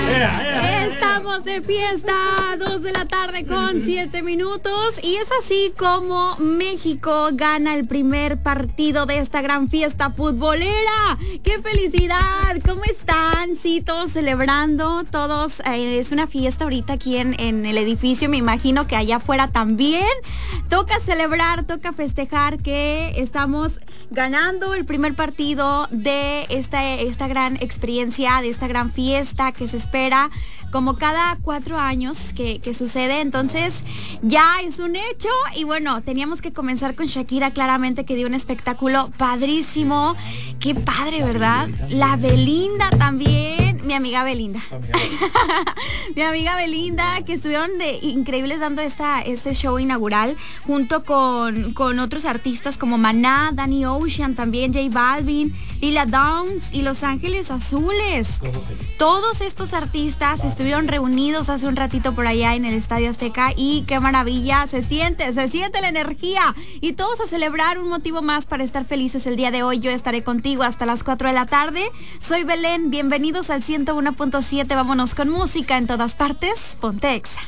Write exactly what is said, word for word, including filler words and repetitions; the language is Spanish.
Estamos de fiesta, dos de la tarde con siete minutos, y es así como México gana el primer partido de esta gran fiesta futbolera. ¡Qué felicidad! ¿Cómo están? Sí, todos celebrando, todos, eh, es una fiesta ahorita aquí en, en el edificio, me imagino que allá afuera también. Toca celebrar, toca festejar que estamos ganando el primer partido de esta, esta gran experiencia, de esta gran fiesta que se espera como cada cuatro años que, que sucede. Entonces ya es un hecho, y bueno, teníamos que comenzar con Shakira, claramente, que dio un espectáculo padrísimo. Qué padre, ¿verdad? La Belinda también, mi amiga Belinda. Mi amiga Belinda, que estuvieron de increíbles dando esta, este show inaugural junto con, con otros artistas como Maná, Danny Ocean, también J Balvin, Lila Downs y Los Ángeles Azules. Todos estos artistas estuvieron reunidos hace un ratito por allá en el Estadio Azteca, y qué maravilla, se siente, se siente la energía, y todos a celebrar, un motivo más para estar felices el día de hoy. Yo estaré contigo hasta las cuatro de la tarde. Soy Belén, bienvenidos al ciento uno punto siete, vámonos con música en todas partes, ponte Exa.